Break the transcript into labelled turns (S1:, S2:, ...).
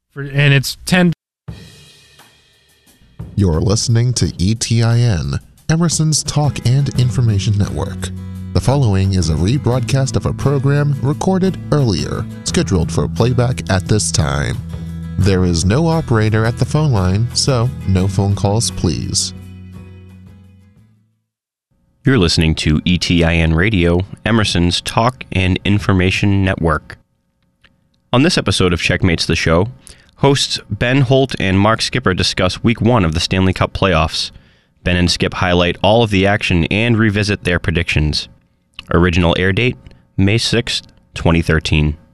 S1: And it's 10.
S2: You're listening to ETIN, Emerson's Talk and Information Network. The following is a rebroadcast of a program recorded earlier, scheduled for playback at this time. There is no operator at the phone line, so no phone calls, please.
S3: You're listening to ETIN Radio, Emerson's Talk and Information Network. On this episode of Checkmates the Show, hosts Ben Holt and Mark Skipper discuss Week 1 of the Stanley Cup playoffs. Ben and Skip highlight all of the action and revisit their predictions. Original air date, May 6, 2013.